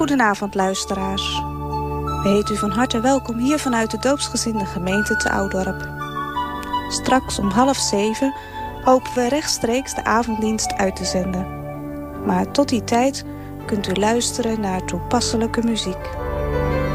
Goedenavond luisteraars. We heten u van harte welkom hier vanuit de doopsgezinde gemeente te Oudorp. Straks om 6:30 hopen we rechtstreeks de avonddienst uit te zenden. Maar tot die tijd kunt u luisteren naar toepasselijke muziek.